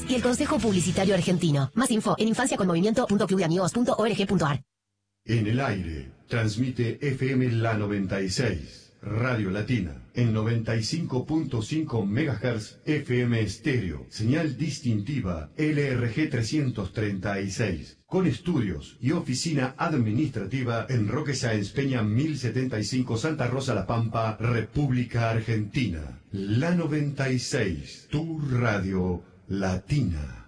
y el Consejo Publicitario Argentino. Más info en infanciaconmovimiento.clubdeamigos.org.ar. En el aire, transmite FM La 96, Radio Latina, en 95.5 MHz FM estéreo, señal distintiva LRG 336, con estudios y oficina administrativa en Roque Sáenz Peña 1075 Santa Rosa La Pampa, República Argentina. La 96, tu radio latina.